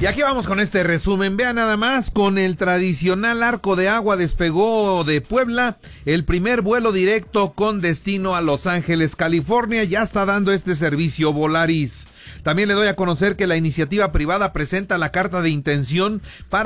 Y aquí vamos con este resumen. Vean nada más, con el tradicional Arco de Agua despegó de Puebla el primer vuelo directo con destino a Los Ángeles, California. Ya está dando este servicio Volaris. También le doy a conocer que la iniciativa privada presenta la carta de intención para